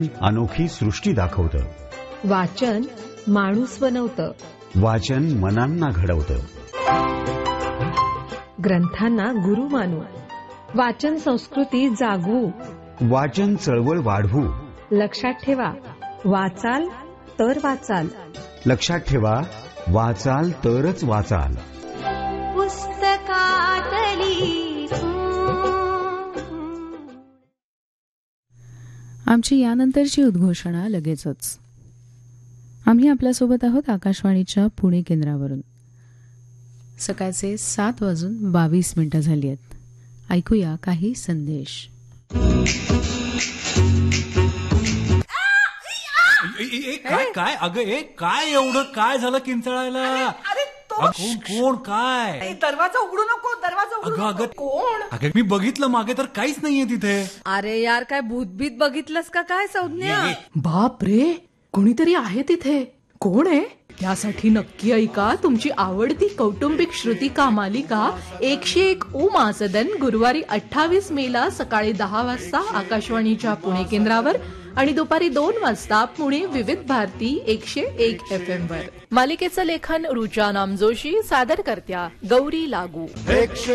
अनोखी सृष्टी दाखवतं. वाचन माणूस बनवतं. वाचन मनांना घडवतं. ग्रंथांना गुरु मानू. वाचन संस्कृती जागवू. वाचन चळवळ वाढवू. लक्षात ठेवा, वाचाल तर वाचाल. लक्षात ठेवा, वाचाल तरच वाचाल. पुस्तकातली आमची यानंतरची उद्घोषणा लगेचच. आम्ही आपल्यासोबत आहोत आकाशवाणीच्या पुणे केंद्रावरून. सकाळचे 7:22 झाली आहेत. ऐकूया काही संदेश. काय अगं काय एवढं काय झालं किंचाळायला? कोण काय? दरवाजा उघडू नको, दरवाजा उघडू नको. कोण? अगं मी बघितलं मागे तर काहीच नाहीये तिथे. अरे यार, काय भूतभीत बघितलंस का काय संज्ञा? बाप रे, कोणीतरी आहे तिथे. कोण आहे? यासाठी नक्की ऐका तुमची आवडती कौटुंबिक श्रुतिका मालिका 101 उमा सदन गुरुवारी 28 मेला सकाळी 10 वाजता आकाशवाणीच्या पुणे केंद्रावर आणि दुपारी 2 वाजता पुणे विविध भारती 101 FM वर. मालिकेचं लेखन रुचा नामजोशी, सादर करत्या गौरी लागू.